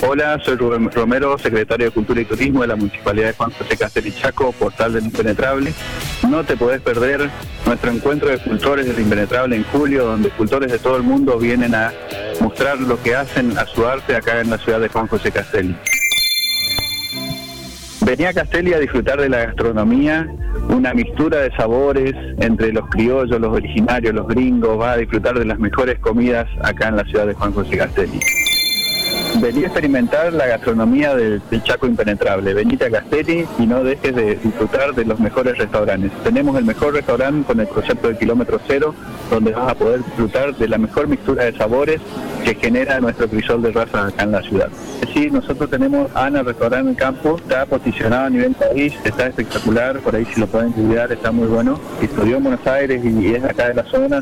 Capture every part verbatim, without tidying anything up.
Hola, soy Rubén Romero, secretario de Cultura y Turismo de la Municipalidad de Juan José Castelli Chaco, portal del Impenetrable. No te podés perder nuestro encuentro de escultores del Impenetrable en julio, donde escultores de todo el mundo vienen a mostrar lo que hacen a su arte acá en la ciudad de Juan José Castelli. Vení a Castelli a disfrutar de la gastronomía, una mixtura de sabores entre los criollos, los originarios, los gringos. Va a disfrutar de las mejores comidas acá en la ciudad de Juan José Castelli. Vení a experimentar la gastronomía del, del Chaco Impenetrable. Venite a Castelli y no dejes de disfrutar de los mejores restaurantes. Tenemos el mejor restaurante con el concepto de kilómetro cero, donde vas a poder disfrutar de la mejor mixtura de sabores que genera nuestro crisol de razas acá en la ciudad. Sí, nosotros tenemos Ana Restaurante en Campo, está posicionado a nivel país, está espectacular, por ahí si lo pueden cuidar, está muy bueno. Estudió en Buenos Aires y es acá de la zona.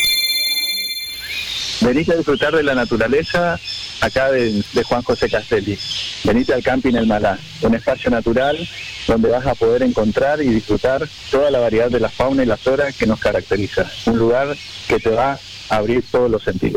Venite a disfrutar de la naturaleza acá de, de Juan José Castelli. Venite al Camping El Malá, un espacio natural donde vas a poder encontrar y disfrutar toda la variedad de la fauna y la flora que nos caracteriza. Un lugar que te va a abrir todos los sentidos.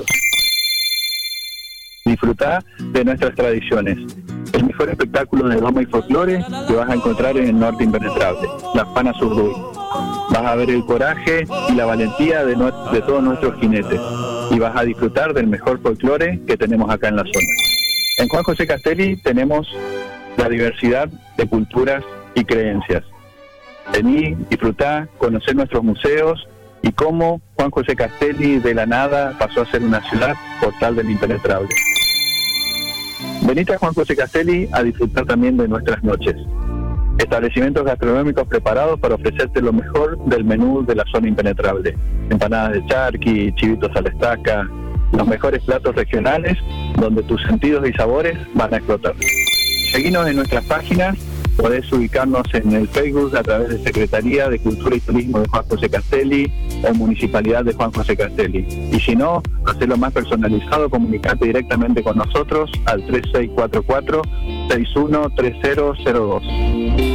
Disfrutá de nuestras tradiciones. El mejor espectáculo de doma y folclore que vas a encontrar en el norte impenetrable, las Panas Urduy. Vas a ver el coraje y la valentía de, no, de todos nuestros jinetes y vas a disfrutar del mejor folclore que tenemos acá en la zona. En Juan José Castelli tenemos la diversidad de culturas y creencias. Vení, disfrutá, conocer nuestros museos y cómo Juan José Castelli de la nada pasó a ser una ciudad portal del Impenetrable. Venite a Juan José Castelli a disfrutar también de nuestras noches. Establecimientos gastronómicos preparados para ofrecerte lo mejor del menú de la zona impenetrable. Empanadas de charqui, chivitos a la estaca, los mejores platos regionales donde tus sentidos y sabores van a explotar. Seguinos en nuestras páginas, podés ubicarnos en el Facebook a través de Secretaría de Cultura y Turismo de Juan José Castelli o Municipalidad de Juan José Castelli. Y si no, hacerlo más personalizado, comunicate directamente con nosotros al tres seis cuatro cuatro, seis uno tres cero cero dos.